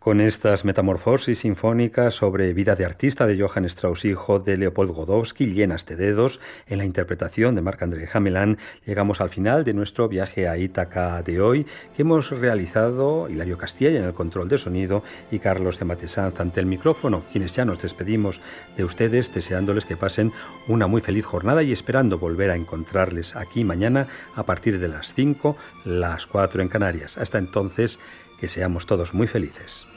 Con estas metamorfosis sinfónicas sobre Vida de artista de Johann Strauss, hijo de Leopold Godowsky, llenas de dedos, en la interpretación de Marc-André Hamelin, llegamos al final de nuestro viaje a Ítaca de hoy, que hemos realizado Hilario Castilla en el control de sonido y Carlos de Matesanz ante el micrófono, quienes ya nos despedimos de ustedes, deseándoles que pasen una muy feliz jornada y esperando volver a encontrarles aquí mañana a partir de las 5, las 4 en Canarias. Hasta entonces, que seamos todos muy felices.